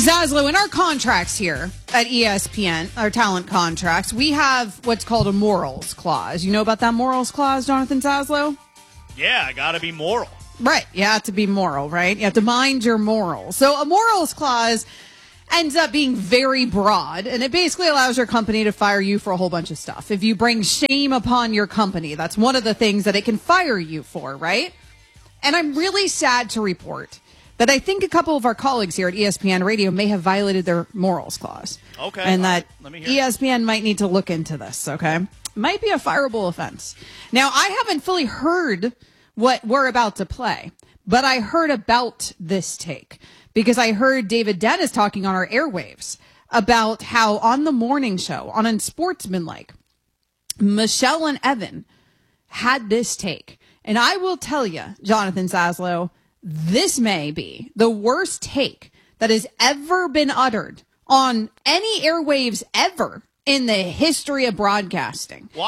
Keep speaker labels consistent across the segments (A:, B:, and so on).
A: Zaslow, in our contracts here at ESPN, our talent contracts, we have what's called a morals clause. You know about that morals clause, Jonathan Zaslow?
B: Yeah, I gotta be moral.
A: Right. You have to be moral, right? You have to mind your morals. So a morals clause ends up being very broad, and it basically allows your company to fire you for a whole bunch of stuff. If you bring shame upon your company, that's one of the things that it can fire you for, right? And I'm really sad to report that I think a couple of our colleagues here at ESPN Radio may have violated their morals clause.
B: Okay.
A: And that
B: Let me hear
A: ESPN might need to look into this, okay? Might be a fireable offense. Now, I haven't fully heard what we're about to play, but I heard about this take because I heard David Dennis talking on our airwaves about how on the morning show, on Unsportsmanlike, Michelle and Evan had this take. And I will tell you, Jonathan Zaslow, this may be the worst take that has ever been uttered on any airwaves ever in the history of broadcasting.
B: Well,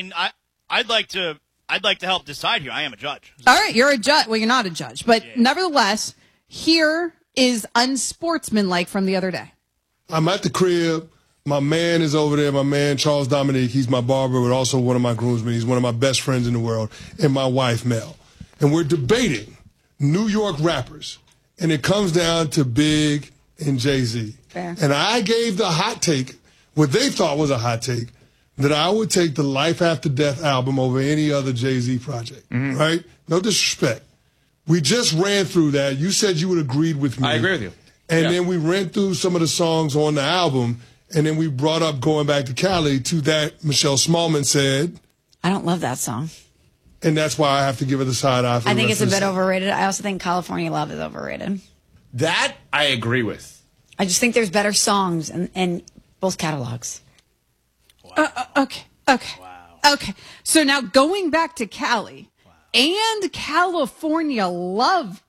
B: I'd like to help decide here. I am a judge.
A: All right, you're a judge. Well, you're not a judge, but nevertheless, here is unsportsmanlike from the other day.
C: I'm at the crib. My man is over there. My man, Charles Dominique. He's my barber, but also one of my groomsmen. He's one of my best friends in the world. And my wife, Mel. And we're debating New York rappers. And it comes down to Big and Jay-Z.
A: Fair.
C: And I gave the hot take, what they thought was a hot take, that I would take the Life After Death album over any other Jay-Z project, right? No disrespect. We just ran through that. You said you would agreed with me.
D: I agree with you.
C: And then we ran through some of the songs on the album, and then we brought up Going Back to Cali to that Michelle Smallman said.
E: I don't love that song.
C: And that's why I have to give it a side eye.
E: I think it's a bit overrated. I also think California Love is overrated.
D: That I agree with.
E: I just think there's better songs in both catalogs.
A: Okay.
B: Wow.
A: Okay. So now going back to Cali and California Love,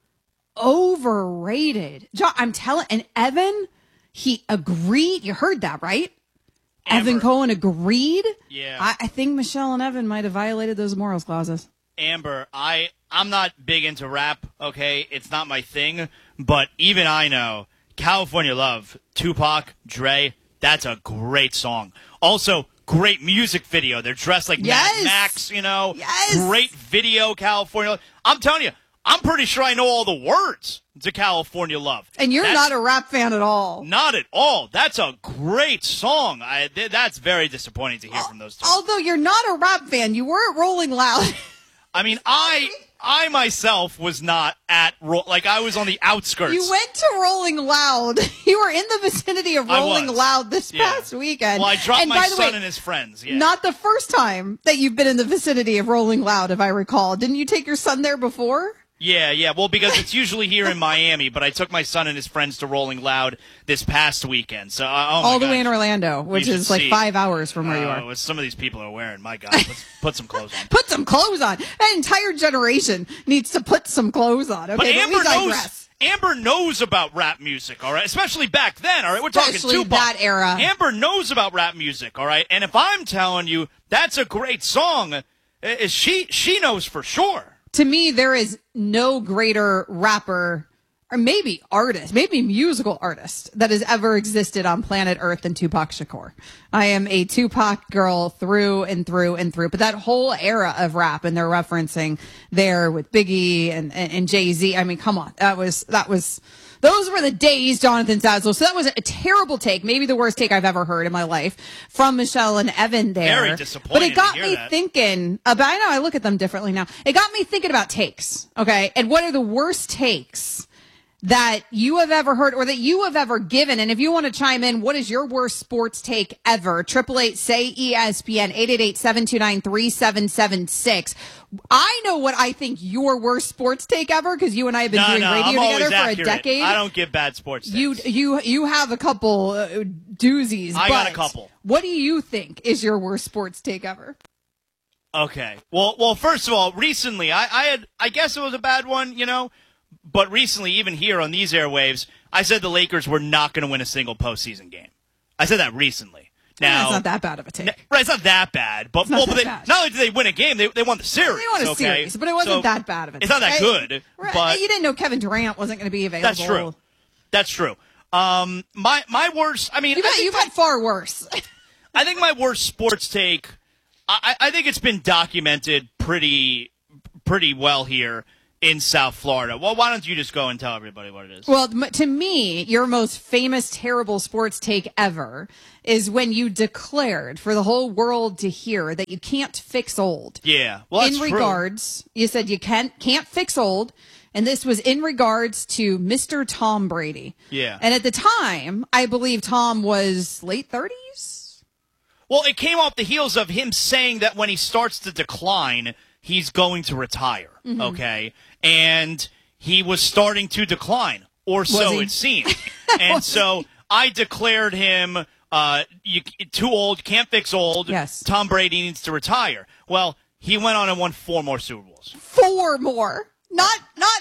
A: overrated. I'm telling, and Evan, he agreed. You heard that, right?
B: Amber.
A: Evan Cohen agreed.
B: Yeah.
A: I think Michelle and Evan might have violated those morals clauses.
B: Amber, I'm not big into rap, okay? It's not my thing, but even I know California Love, Tupac, Dre, that's a great song. Also, great music video. They're dressed like Mad Max, you know?
A: Yes.
B: Great video, California Love. I'm telling you, I'm pretty sure I know all the words to California Love.
A: And you're not a rap fan at all.
B: Not at all. That's a great song. That's very disappointing to hear from those two.
A: Although you're not a rap fan, you were at Rolling Loud.
B: I mean, I myself was not at, I was on the outskirts.
A: You went to Rolling Loud. You were in the vicinity of Rolling Loud this past weekend.
B: Well, I dropped
A: and
B: my
A: by the
B: son
A: way,
B: and his friends. Yeah.
A: Not the first time that you've been in the vicinity of Rolling Loud, if I recall. Didn't you take your son there before?
B: Yeah. Well, because it's usually here in Miami, but I took my son and his friends to Rolling Loud this past weekend. So
A: all the way in Orlando, which is like 5 hours from where you are.
B: What some of these people are wearing, my God, let's put some clothes on.
A: Put some clothes on. That entire generation needs to put some clothes on. Okay,
B: but Amber knows about rap music, all right? Especially back then, all right? We're talking Tupac.
A: That era.
B: Amber knows about rap music, all right? And if I'm telling you that's a great song, she knows for sure.
A: To me, there is no greater rapper, or maybe artist, maybe musical artist, that has ever existed on planet Earth than Tupac Shakur. I am a Tupac girl through and through and through. But that whole era of rap, and they're referencing there with Biggie and Jay-Z. I mean, come on. Those were the days, Jonathan Zaslow. So that was a terrible take, maybe the worst take I've ever heard in my life from Michelle and Evan there.
B: Very disappointing.
A: But it got
B: to hear
A: me
B: that.
A: thinking about, I know I look at them differently now. It got me thinking about takes, okay? And what are the worst takes that you have ever heard or that you have ever given? And if you want to chime in, what is your worst sports take ever? 888-SAY-ESPN, 888-729-3776. I know what I think your worst sports take ever, because you and I have been doing radio together for a decade.
B: I don't give bad sports takes.
A: You have a couple doozies.
B: I got a couple.
A: What do you think is your worst sports take ever?
B: Okay. Well, first of all, recently I guess it was a bad one, you know. But recently, even here on these airwaves, I said the Lakers were not going to win a single postseason game. I said that recently. Now,
A: it's not that bad of a take.
B: Right, it's not that bad. But not only did they win a game, they won the series.
A: They won a series, but it wasn't that bad of a take.
B: It's not that good.
A: Right,
B: but
A: you didn't know Kevin Durant wasn't going to be available.
B: That's true. My worst. I mean,
A: You've had far worse.
B: I think my worst sports take. I think it's been documented pretty well here in South Florida. Well, why don't you just go and tell everybody what it is?
A: Well, to me, your most famous terrible sports take ever is when you declared for the whole world to hear that you can't fix old.
B: Yeah, well, that's
A: in
B: true.
A: regards, you said you can't fix old, and this was in regards to Mr. Tom Brady.
B: Yeah.
A: And at the time, I believe Tom was late 30s.
B: Well, it came off the heels of him saying that when he starts to decline, he's going to retire.
A: Mm-hmm.
B: Okay, and he was starting to decline, or so it seemed. And so I declared him too old, can't fix old.
A: Yes.
B: Tom Brady needs to retire. Well, he went on and won 4 more Super Bowls.
A: 4 more. Not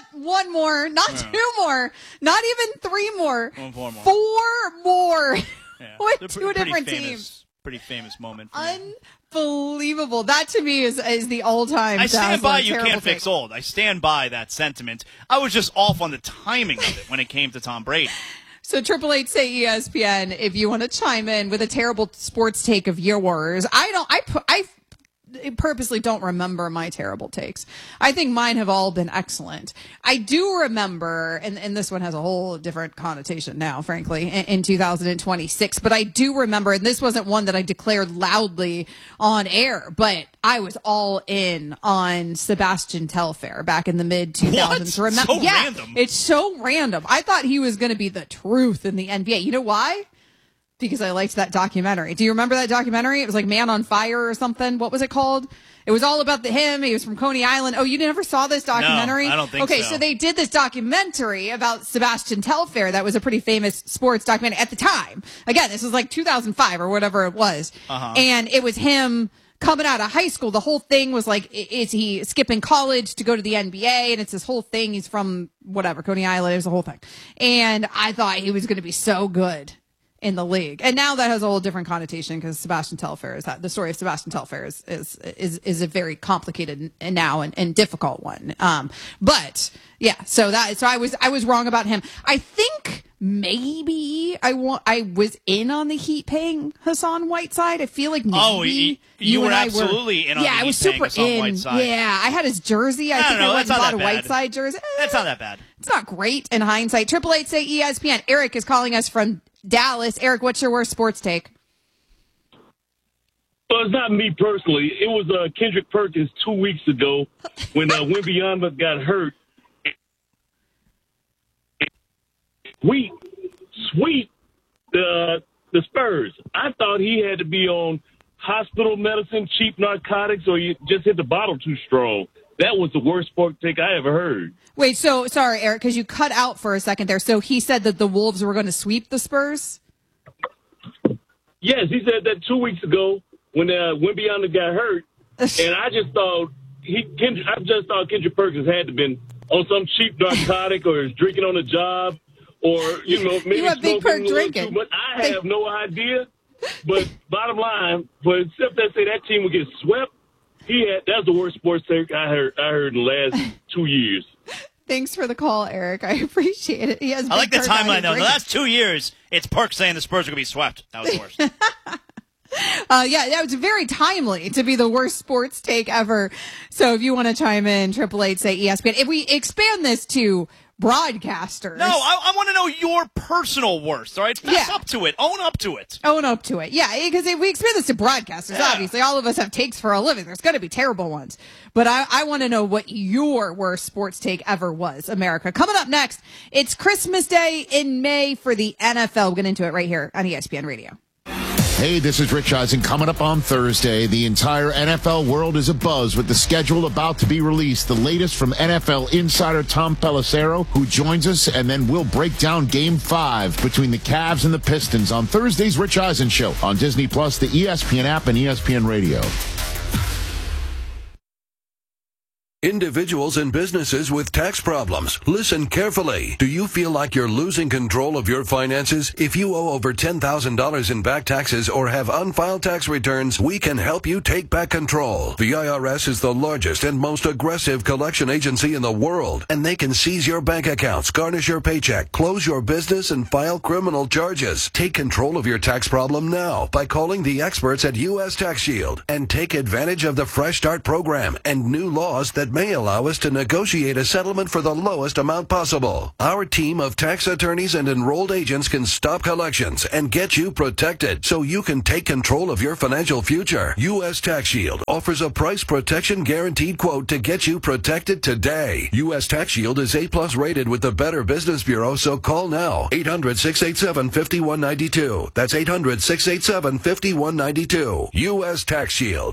A: 1 more, not 2 more, not even 3 more.
B: 4 more.
A: 4 more.
B: Yeah.
A: With
B: They're
A: 2 different teams.
B: Pretty famous moment for me.
A: Unbelievable. That to me is the all-time.
B: I stand by you
A: terrible
B: can't fix
A: take.
B: old. I stand by that sentiment. I was just off on the timing of it when it came to Tom Brady.
A: So 888 say ESPN if you want to chime in with a terrible sports take of yours. I purposely don't remember my terrible takes. I think mine have all been excellent. I do remember, and this one has a whole different connotation now, frankly, in 2026, but I do remember, and this wasn't one that I declared loudly on air, but I was all in on Sebastian Telfair back in the mid-2000s.
B: What? So random.
A: It's so random. I thought he was going to be the truth in the NBA. You know why? Because I liked that documentary. Do you remember that documentary? It was like Man on Fire or something. What was it called? It was all about him. He was from Coney Island. Oh, you never saw this documentary?
B: No, I don't think
A: so. Okay,
B: so.
A: so they did this documentary about Sebastian Telfair. That was a pretty famous sports documentary at the time. Again, this was like 2005 or whatever it was.
B: Uh-huh.
A: And it was him coming out of high school. The whole thing was like, is he skipping college to go to the NBA? And it's this whole thing. He's from whatever, Coney Island. It was the whole thing. And I thought he was going to be so good in the league. And now that has a whole different connotation because Sebastian Telfair is that the story of Sebastian Telfair is a very complicated and now and difficult one. But yeah, so I was wrong about him. I think maybe I was in on the Heat paying Hassan Whiteside. I feel like maybe
B: you were
A: and I
B: absolutely in on the
A: I
B: Heat
A: was
B: paying
A: super
B: Hassan
A: in.
B: Whiteside.
A: Yeah, I had his jersey. I think
B: know,
A: I went
B: that's
A: and
B: not
A: bought a
B: that bad.
A: Whiteside jersey.
B: That's not that bad.
A: It's not great in hindsight. 888 say ESPN. Eric is calling us from Dallas. Eric, what's your worst sports take?
F: Well, it's not me personally. It was Kendrick Perkins 2 weeks ago when Wembanyama got hurt. Sweet the Spurs. I thought he had to be on hospital medicine, cheap narcotics, or you just hit the bottle too strong. That was the worst sports take I ever heard.
A: Wait, so sorry, Eric, because you cut out for a second there. So he said that the Wolves were going to sweep the Spurs?
F: Yes, he said that 2 weeks ago when Wembanyama got hurt, and I just thought Kendrick Perkins had to been on some cheap narcotic or is drinking on the job, or maybe
A: You have Big Perk
F: smoking a little
A: drinking.
F: too much. I have no idea. But bottom line, for except that say that team would get swept, that's the worst sports take I heard in the last 2 years.
A: Thanks for the call, Eric. I appreciate it.
B: I like the timeline, though. The last 2 years, it's Perk saying the Spurs are going to be swept. That was the worst.
A: Yeah, that was very timely to be the worst sports take ever. So if you want to chime in, 888 say ESPN. If we expand this to broadcasters.
B: No, I want to know your personal worst, all right? Fess up to it. Own up to it.
A: Own up to it. Yeah, because if we expand this to broadcasters, obviously all of us have takes for a living. There's going to be terrible ones. But I want to know what your worst sports take ever was, America. Coming up next, it's Christmas Day in May for the NFL. We'll get into it right here on ESPN Radio.
G: Hey, this is Rich Eisen. Coming up on Thursday, the entire NFL world is abuzz with the schedule about to be released. The latest from NFL insider Tom Pelissero, who joins us, and then we'll break down Game 5 between the Cavs and the Pistons on Thursday's Rich Eisen Show on Disney+, the ESPN app, and ESPN Radio.
H: individuals and businesses with tax problems. Listen carefully. Do you feel like you're losing control of your finances? If you owe over $10,000 in back taxes or have unfiled tax returns, we can help you take back control. The IRS is the largest and most aggressive collection agency in the world, and they can seize your bank accounts, garnish your paycheck, close your business, and file criminal charges. Take control of your tax problem now by calling the experts at U.S. Tax Shield and take advantage of the Fresh Start program and new laws that may allow us to negotiate a settlement for the lowest amount possible. Our team of tax attorneys and enrolled agents can stop collections and get you protected so you can take control of your financial future. U.S. Tax Shield offers a price protection guaranteed quote to get you protected today. U.S. Tax Shield is A+ rated with the Better Business Bureau, so call now. 800-687-5192. That's 800-687-5192. U.S. Tax Shield.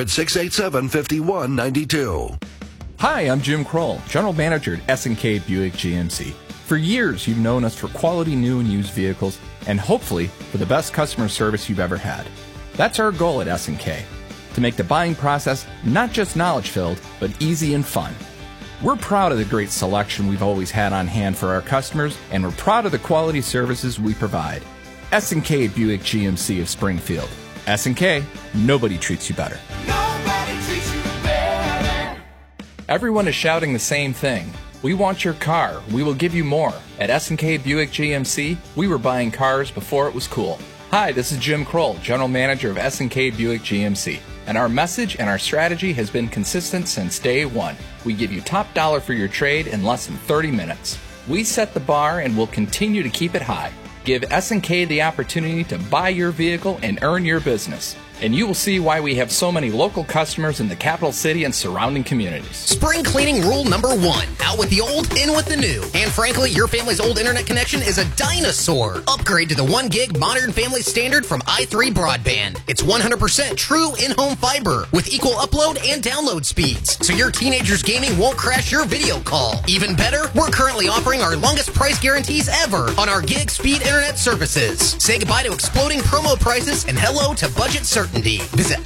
H: 800-687-5192.
I: Hi, I'm Jim Kroll, General Manager at S&K Buick GMC. For years, you've known us for quality new and used vehicles, and hopefully for the best customer service you've ever had. That's our goal at S&K, to make the buying process not just knowledge-filled, but easy and fun. We're proud of the great selection we've always had on hand for our customers, and we're proud of the quality services we provide. S&K Buick GMC of Springfield. S&K, nobody treats you better.
J: Nobody treats you better.
I: Everyone is shouting the same thing. We want your car. We will give you more. At S&K Buick GMC, we were buying cars before it was cool. Hi, this is Jim Kroll, General Manager of S&K Buick GMC. And our message and our strategy has been consistent since day one. We give you top dollar for your trade in less than 30 minutes. We set the bar and will continue to keep it high. Give S&K the opportunity to buy your vehicle and earn your business. And you will see why we have so many local customers in the capital city and surrounding communities.
K: Spring cleaning rule number 1. Out with the old, in with the new. And frankly, your family's old internet connection is a dinosaur. Upgrade to the 1 gig modern family standard from i3 Broadband. It's 100% true in-home fiber with equal upload and download speeds. So your teenager's gaming won't crash your video call. Even better, we're currently offering our longest price guarantees ever on our gig speed internet services. Say goodbye to exploding promo prices and hello to budget certainty. Visit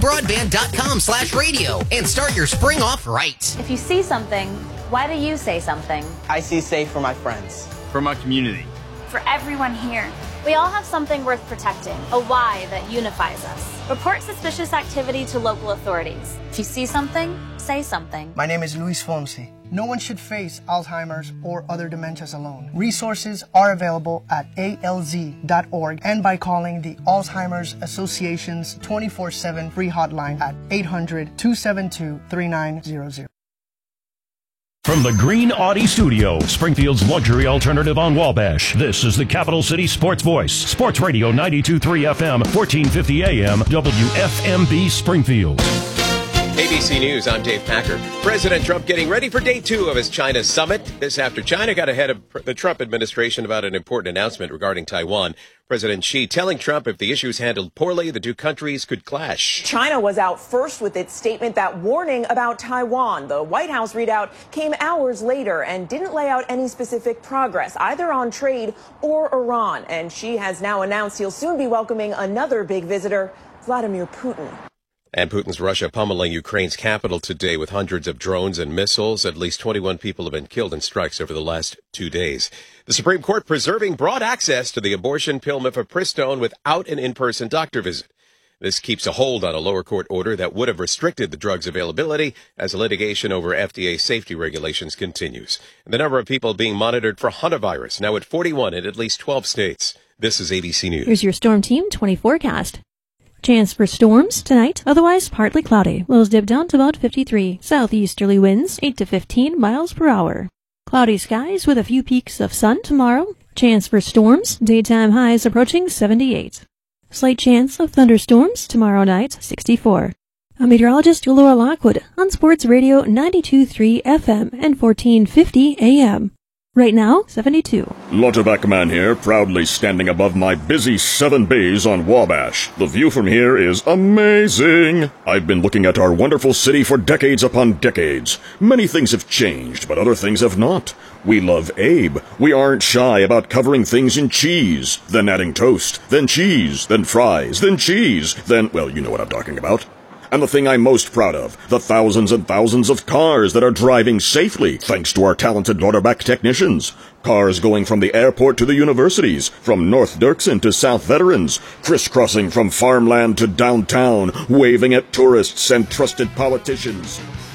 K: i3broadband.com/radio and start your spring off right.
L: If you see something, why do you say something?
M: I see safe for my friends.
B: For my community.
L: For everyone here. We all have something worth protecting, a why that unifies us. Report suspicious activity to local authorities. If you see something, say something.
N: My name is Luis Fonsi. No one should face Alzheimer's or other dementias alone. Resources are available at alz.org and by calling the Alzheimer's Association's 24/7 free hotline at 800-272-3900.
O: From the Green Audi Studio, Springfield's luxury alternative on Wabash, this is the Capital City Sports Voice. Sports Radio 92.3 FM, 1450 AM, WFMB Springfield.
P: ABC News, I'm Dave Packer. President Trump getting ready for day 2 of his China summit. This after China got ahead of the Trump administration about an important announcement regarding Taiwan. President Xi telling Trump if the issue is handled poorly, the two countries could clash.
Q: China was out first with its statement that warning about Taiwan. The White House readout came hours later and didn't lay out any specific progress, either on trade or Iran. And Xi has now announced he'll soon be welcoming another big visitor, Vladimir Putin.
P: And Putin's Russia pummeling Ukraine's capital today with hundreds of drones and missiles. At least 21 people have been killed in strikes over the last 2 days. The Supreme Court preserving broad access to the abortion pill mifepristone without an in-person doctor visit. This keeps a hold on a lower court order that would have restricted the drug's availability as litigation over FDA safety regulations continues. And the number of people being monitored for hantavirus now at 41 in at least 12 states. This is ABC News.
R: Here's your Storm Team 20 forecast. Chance for storms tonight, otherwise partly cloudy. Lows dip down to about 53. Southeasterly winds 8 to 15 miles per hour. Cloudy skies with a few peaks of sun tomorrow. Chance for storms, daytime highs approaching 78. Slight chance of thunderstorms tomorrow night, 64. I'm meteorologist Laura Lockwood on Sports Radio 92.3 FM and 1450 AM. Right now, 72.
S: Lauterbach Man here, proudly standing above my busy 7 bays on Wabash. The view from here is amazing. I've been looking at our wonderful city for decades upon decades. Many things have changed, but other things have not. We love Abe. We aren't shy about covering things in cheese, then adding toast, then cheese, then fries, then cheese, then, well, you know what I'm talking about. And the thing I'm most proud of, the thousands and thousands of cars that are driving safely thanks to our talented quarterback technicians. Cars going from the airport to the universities, from North Dirksen to South Veterans, crisscrossing from farmland to downtown, waving at tourists and trusted politicians.